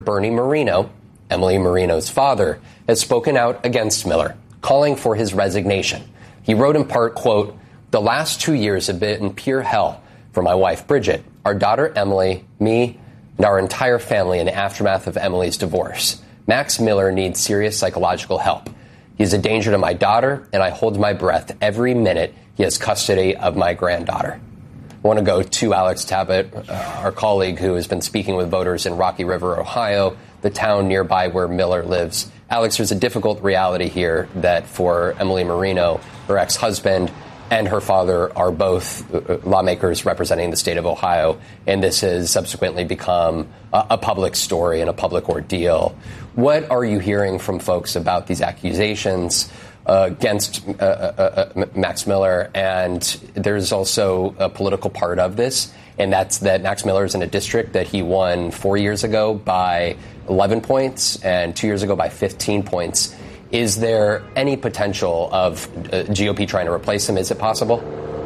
Bernie Moreno, Emily Moreno's father, has spoken out against Miller, calling for his resignation. He wrote in part, quote, "The last 2 years have been pure hell for my wife, Bridget, our daughter, Emily, me, and our entire family in the aftermath of Emily's divorce. Max Miller needs serious psychological help. He's a danger to my daughter, and I hold my breath every minute he has custody of my granddaughter." I want to go to Alex Tabbitt, our colleague who has been speaking with voters in Rocky River, Ohio, the town nearby where Miller lives. Alex, there's a difficult reality here that for Emily Moreno, her ex-husband, and her father are both lawmakers representing the state of Ohio, and this has subsequently become a public story and a public ordeal. What are you hearing from folks about these accusations against Max Miller? And there's also a political part of this, and that's that Max Miller is in a district that he won 4 years ago by 11 points and 2 years ago by 15 points. Is there any potential of GOP trying to replace him? Is it possible?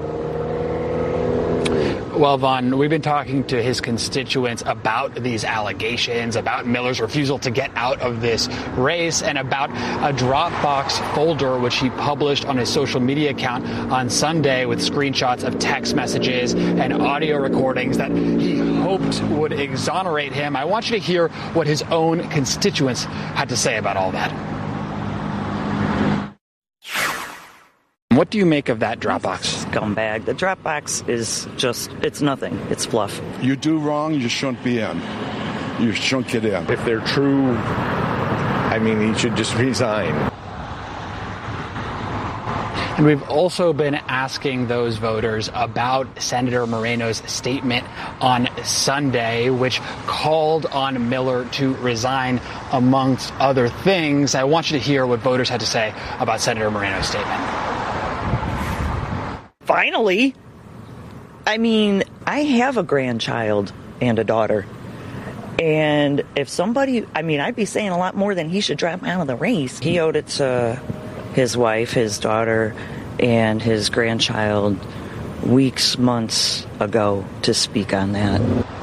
Well, Vaughn, we've been talking to his constituents about these allegations, about Miller's refusal to get out of this race, and about a Dropbox folder which he published on his social media account on Sunday with screenshots of text messages and audio recordings that he hoped would exonerate him. I want you to hear what his own constituents had to say about all that. What do you make of that Dropbox? Scumbag. The Dropbox is just, it's nothing. It's fluff. You do wrong, you shouldn't be in. You shouldn't get in. If they're true, I mean, he should just resign. And we've also been asking those voters about Senator Moreno's statement on Sunday, which called on Miller to resign, amongst other things. I want you to hear what voters had to say about Senator Moreno's statement. Finally. I mean, I have a grandchild and a daughter. And if somebody, I mean, I'd be saying a lot more than he should drop out of the race. He owed it to his wife, his daughter, and his grandchild weeks, months ago to speak on that.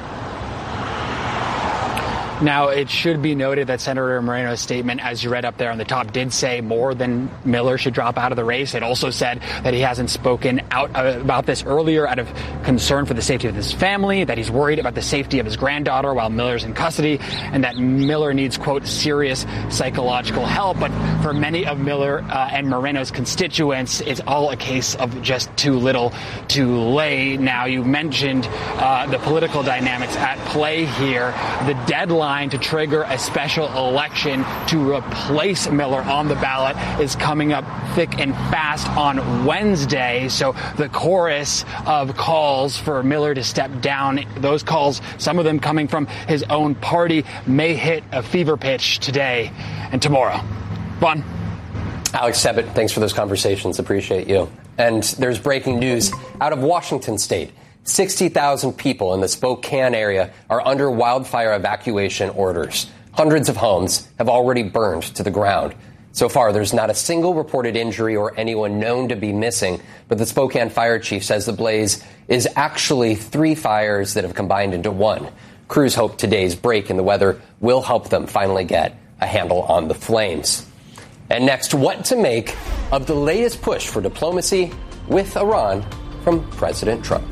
Now, it should be noted that Senator Moreno's statement, as you read up there on the top, did say more than Miller should drop out of the race. It also said that he hasn't spoken out about this earlier out of concern for the safety of his family, that he's worried about the safety of his granddaughter while Miller's in custody, and that Miller needs, quote, serious psychological help. But for many of Miller and Moreno's constituents, it's all a case of just too little too late. Now, you mentioned the political dynamics at play here. The deadline to trigger a special election to replace Miller on the ballot is coming up thick and fast on Wednesday. So the chorus of calls for Miller to step down, those calls, some of them coming from his own party, may hit a fever pitch today and tomorrow. Vaughn. Alex Tabbitt, thanks for those conversations. Appreciate you. And there's breaking news out of Washington State. 60,000 people in the Spokane area are under wildfire evacuation orders. Hundreds of homes have already burned to the ground. So far, there's not a single reported injury or anyone known to be missing, but the Spokane fire chief says the blaze is actually 3 fires that have combined into one. Crews hope today's break in the weather will help them finally get a handle on the flames. And next, what to make of the latest push for diplomacy with Iran from President Trump.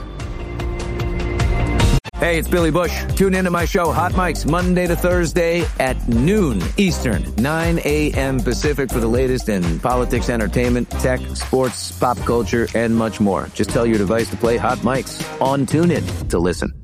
Hey, it's Billy Bush. Tune into my show, Hot Mics, Monday to Thursday at noon Eastern, 9 a.m. Pacific for the latest in politics, entertainment, tech, sports, pop culture, and much more. Just tell your device to play Hot Mics on TuneIn to listen.